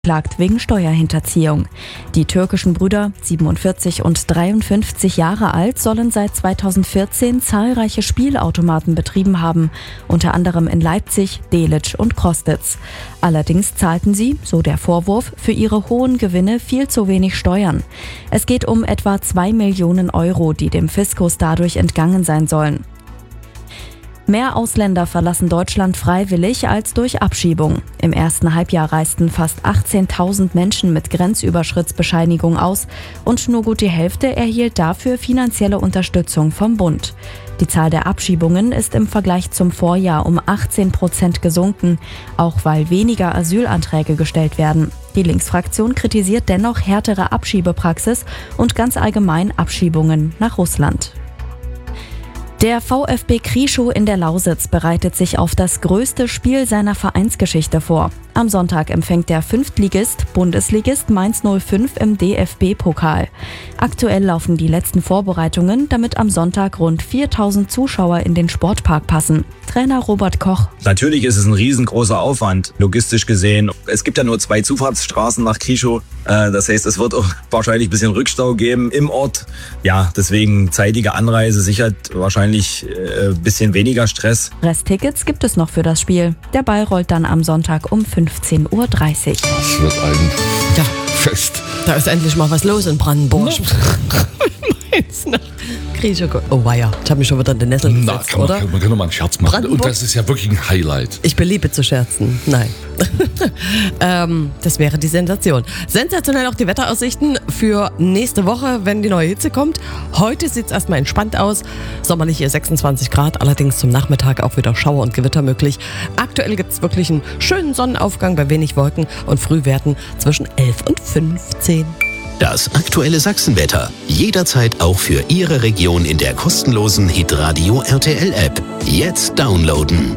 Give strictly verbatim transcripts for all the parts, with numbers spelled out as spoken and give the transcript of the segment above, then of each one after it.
klagt wegen Steuerhinterziehung. Die türkischen Brüder, siebenundvierzig und dreiundfünfzig Jahre alt, sollen seit zweitausendvierzehn zahlreiche Spielautomaten betrieben haben, unter anderem in Leipzig, Delitzsch und Crostitz. Allerdings zahlten sie, so der Vorwurf, für ihre hohen Gewinne viel zu wenig Steuern. Es geht um etwa zwei Millionen Euro, die dem Fiskus dadurch entgangen sein sollen. Mehr Ausländer verlassen Deutschland freiwillig als durch Abschiebung. Im ersten Halbjahr reisten fast achtzehntausend Menschen mit Grenzüberschrittsbescheinigung aus und nur gut die Hälfte erhielt dafür finanzielle Unterstützung vom Bund. Die Zahl der Abschiebungen ist im Vergleich zum Vorjahr um achtzehn Prozent gesunken, auch weil weniger Asylanträge gestellt werden. Die Linksfraktion kritisiert dennoch härtere Abschiebepraxis und ganz allgemein Abschiebungen nach Russland. Der VfB Krieschow in der Lausitz bereitet sich auf das größte Spiel seiner Vereinsgeschichte vor. Am Sonntag empfängt der Fünftligist Bundesligist Mainz null fünf im D F B-Pokal. Aktuell laufen die letzten Vorbereitungen, damit am Sonntag rund viertausend Zuschauer in den Sportpark passen. Trainer Robert Koch. Natürlich ist es ein riesengroßer Aufwand, logistisch gesehen. Es gibt ja nur zwei Zufahrtsstraßen nach Krieschow. Das heißt, es wird auch wahrscheinlich ein bisschen Rückstau geben im Ort. Ja, deswegen zeitige Anreise sichert wahrscheinlich ein bisschen weniger Stress. Resttickets gibt es noch für das Spiel. Der Ball rollt dann am Sonntag um fünfzehn Uhr dreißig. Das wird ein ja. Fest. Da ist endlich mal was los in Brandenburg. Mainz nach Krieschow. Oh weia, ich habe mich schon wieder in den Nessel gesetzt, Na, kann man, oder? Kann, man kann doch mal einen Scherz machen. Und das ist ja wirklich ein Highlight. Ich beliebe zu scherzen. Nein. ähm, das wäre die Sensation. Sensationell auch die Wetteraussichten für nächste Woche, wenn die neue Hitze kommt. Heute sieht es erstmal entspannt aus. Sommerliche sechsundzwanzig Grad, allerdings zum Nachmittag auch wieder Schauer und Gewitter möglich. Aktuell gibt es wirklich einen schönen Sonnenaufgang bei wenig Wolken und Frühwerten zwischen elf und fünfzehn. Das aktuelle Sachsenwetter. Jederzeit auch für Ihre Region in der kostenlosen Hitradio R T L-App. Jetzt downloaden.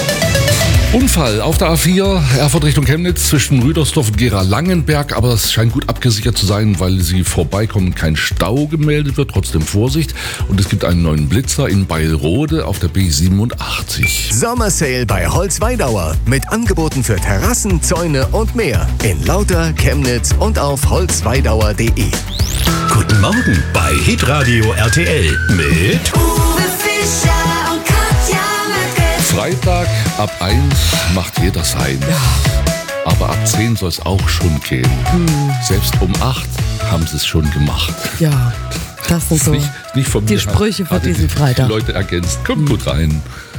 Unfall auf der A vier, Erfurt Richtung Chemnitz zwischen Rüdersdorf und Gera-Langenberg, aber es scheint gut abgesichert zu sein, weil sie vorbeikommen, kein Stau gemeldet wird, trotzdem Vorsicht. Und es gibt einen neuen Blitzer in Beilrode auf der B siebenundachtzig. Sommersale bei Holzweidauer mit Angeboten für Terrassen, Zäune und mehr in Lauter, Chemnitz und auf holzweidauer punkt de. Guten Morgen bei Hitradio R T L mit Uwe Fischer und Katja Merkel. Freitag ab eins macht jeder sein. Ja. Aber ab zehn soll es auch schon gehen. Hm. Selbst um acht haben sie es schon gemacht. Ja, das sind so nicht, nicht von die mir, Sprüche für hatte diesen die Freitag. Leute ergänzt. Kommt gut rein.